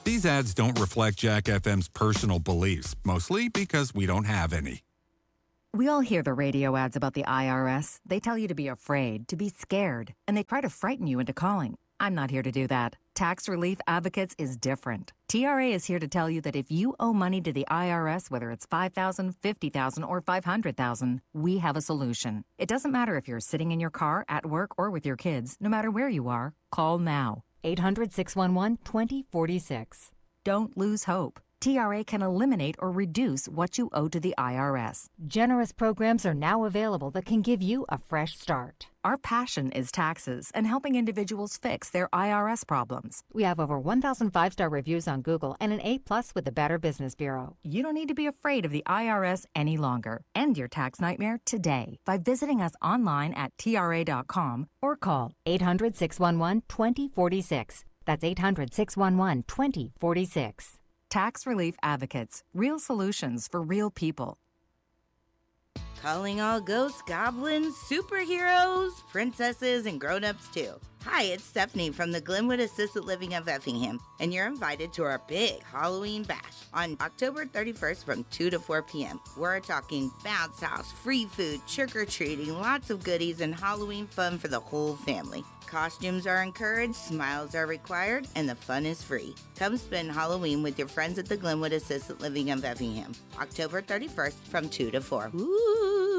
These ads don't reflect Jack FM's personal beliefs, mostly because we don't have any. We all hear the radio ads about the IRS. They tell you to be afraid, to be scared, and they try to frighten you into calling. I'm not here to do that. Tax Relief Advocates is different. TRA is here to tell you that if you owe money to the IRS, whether it's $5,000, $50,000, or $500,000, we have a solution. It doesn't matter if you're sitting in your car, at work, or with your kids. No matter where you are, call now. 800-611-2046. Don't lose hope. TRA can eliminate or reduce what you owe to the IRS. Generous programs are now available that can give you a fresh start. Our passion is taxes and helping individuals fix their IRS problems. We have over 1,000 five-star reviews on Google and an A+ with the Better Business Bureau. You don't need to be afraid of the IRS any longer. End your tax nightmare today by visiting us online at TRA.com or call 800-611-2046. That's 800-611-2046. Tax Relief Advocates. Real solutions for real people. Calling all ghosts, goblins, superheroes, princesses, and grown-ups too. Hi, it's Stephanie from the Glenwood Assisted Living of Effingham, and you're invited to our big Halloween bash on October 31st from 2 to 4 p.m. We're talking bounce house, free food, trick-or-treating, lots of goodies, and Halloween fun for the whole family. Costumes are encouraged, smiles are required, and the fun is free. Come spend Halloween with your friends at the Glenwood Assisted Living of Effingham, October 31st from 2 to 4. Ooh.